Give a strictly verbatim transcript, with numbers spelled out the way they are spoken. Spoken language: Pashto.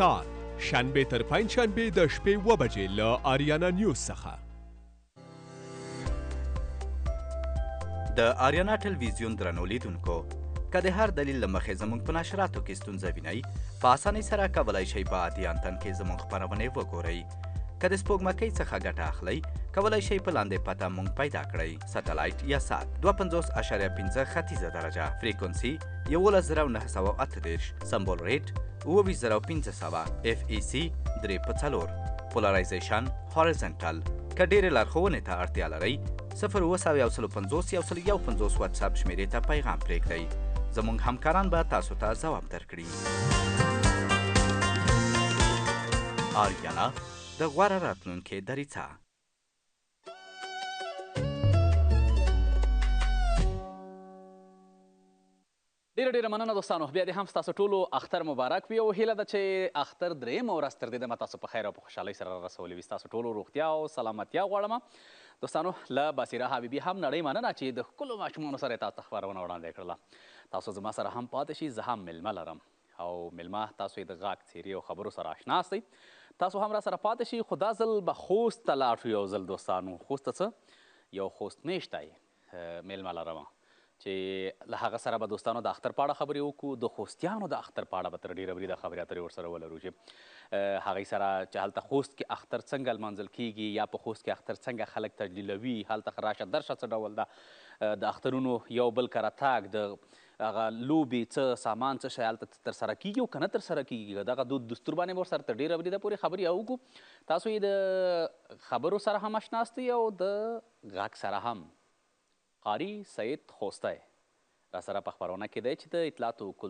سهار شنبې تر پنجشنبې د شپې اوه بجې له آریانا نیوز څخه. د آریانا ټلویزیون درنو لیدونکو، که د هر دلیل له مخې زموږ په نشراتو کې ستونزه وینئ، په اسانۍ سره کولی شئ په عادي انتن کې زموږ خپرونې وګورئ. که د سپوږمکۍ څخه ګټه اخلئ، کولی شئ په لاندې پته موږ پیدا کړئ: سټلایټ یا سات دوه پنځوس اشاریه پنځه ختیځه درجه، فریکونسي یولس زره نهه سوه اته دېرش، سمبول ریټ اوه ویشت زره پنځه سوه، اف ای سی درې په څلور، پولرایزیشن هاریزنټل. که ډېرې لارښوونې ته اړتیا لرئ، صفر اوه سوه یو سل پنځوس یو سل یو پنځوس واتساپ شمېرې ته پیغام پرېږدئ. زموږ همکاران به تاسو ته ځواب درکړي. آریانا د غوره راتلونکې دریڅه. ډېره ډېره مننه دوستانو، بیا دې هم ستاسو ټولو اختر مبارک وي او هیله ده چې اختر درېیمه ورځ تر دې دمه تاسو په خیر او په خوشحالۍ سره رارسولې وي. ستاسو ټولو روغتیا او سلامتیا غواړم. دوستانو، له بصیره حبیبي هم نړۍ مننه چې د ښکلو ماشومانو سره یې تاسو ته خپرونه وړاندې کړله. تاسو زما سره هم پاتې شئ. زه هم میلمه لرم او میلمه تاسو یې د غږ، څېرې او خبرو سره اشنا استئ. تاسو هم را سره پاتې شئ، خو دا ځل به خوست ته لاړ شو. یو ځل دوستانو، خوست ته څه یو خوست میشتی میلمه لرم چې له هغه سره به دوستانو د اختر په اړه خبرې وکړو. د خوستیانو د اختر په اړه به تر ډېره بریده خبرې اترې ورسره ولرو چې هغوی سره چې هلته خوست کې اختر څنګه لمانځل کیږي، یا په خوست کې اختر څنګه خلک تجلیلوي، هلته راشه درشه څه ډول ده، د اخترونو یو بل کره تګ، د هغه لوبې څه سامان څه شی هلته ترسره کیږي او که نه ترسره کیږي، دغه دود دستور باندې به ورسره تر ډېره بریده پورې خبرې وکړو. تاسو یې د خبرو سره هم اشنا استئ او د غږ سره هم. قاري سید خوستی را سره په خپرونه کې دی چې د اطلاعاتو